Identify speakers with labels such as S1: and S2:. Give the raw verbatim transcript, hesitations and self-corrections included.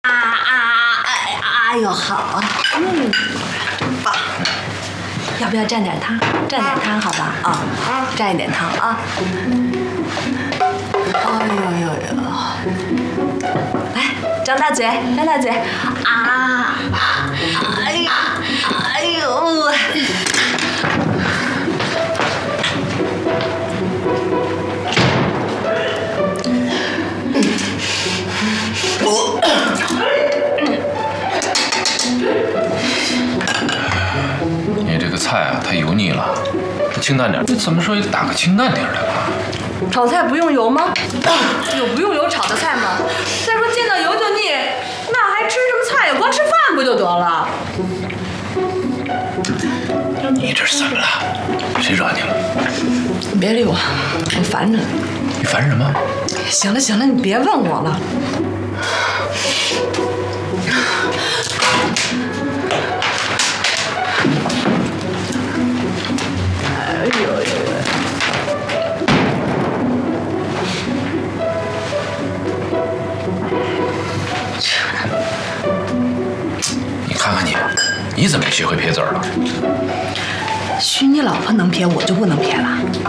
S1: 啊啊哎哎呦好，嗯，真棒。要不要蘸点汤？蘸点汤好吧？啊，蘸一点汤啊。哎呦呦呦！来，张大嘴，张大嘴，啊！哎呀，哎呦！
S2: 你这个菜啊，太油腻了，清淡点。你怎么说也得打个清淡点的吧？
S1: 炒菜不用油吗？有不用油炒的菜吗？再说见到油就腻，那还吃什么菜呀？光吃饭不就得了？
S2: 你这是怎么了？谁惹你了？
S1: 你别理我，我烦着呢。
S2: 你烦什么？
S1: 行了行了，你别问我了。哎呦呦呦！
S2: 你看看你，你怎么也学会撇嘴了？
S1: 许你老婆能撇，我就不能撇了。